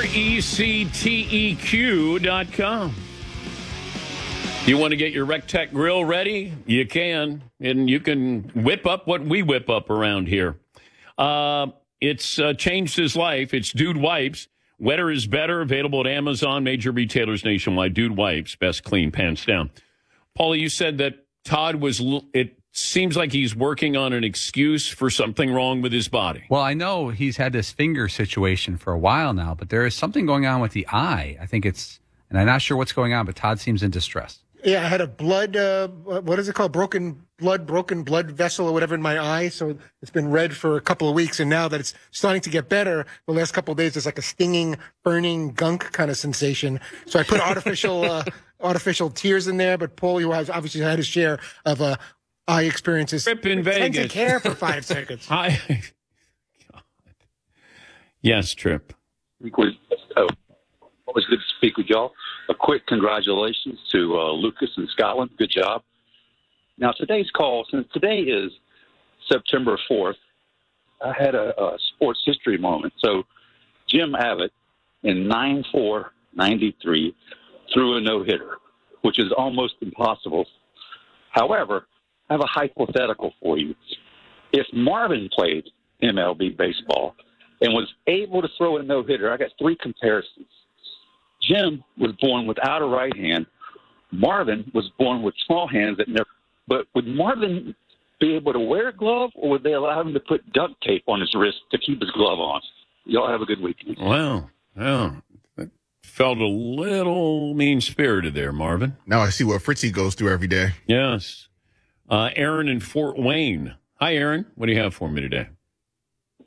RECTEQ.com. You want to get your RecTech grill ready? You can. And you can whip up what we whip up around here. It's changed his life. It's Dude Wipes. Wetter is better. Available at Amazon, major retailers nationwide. Dude Wipes. Best clean, pants down. Paulie, you said that Todd was... It seems like he's working on an excuse for something wrong with his body. Well, I know he's had this finger situation for a while now, but there is something going on with the eye. I think it's... And I'm not sure what's going on, but Todd seems in distress. Yeah, I had a blood, what is it called? Broken blood vessel or whatever in my eye. So it's been red for a couple of weeks. And now that it's starting to get better, the last couple of days, there's like a stinging, burning gunk kind of sensation. So I put artificial tears in there. But Paul, who has obviously had his share of eye experiences, Trip in Vegas. Intensive care for 5 seconds. God. Yes, Trip. Always good to speak with y'all. A quick congratulations to Lucas in Scotland. Good job. Now, today's call, since today is September 4th, I had a sports history moment. So Jim Abbott in 9-4-93 threw a no-hitter, which is almost impossible. However, I have a hypothetical for you. If Marvin played MLB baseball and was able to throw a no-hitter, I got 3 comparisons. Jim was born without a right hand. Marvin was born with small hands that never. But would Marvin be able to wear a glove, or would they allow him to put duct tape on his wrist to keep his glove on? Y'all have a good weekend. Wow. That felt a little mean-spirited there, Marvin. Now I see what Fritzy goes through every day. Yes. Aaron in Fort Wayne. Hi, Aaron. What do you have for me today?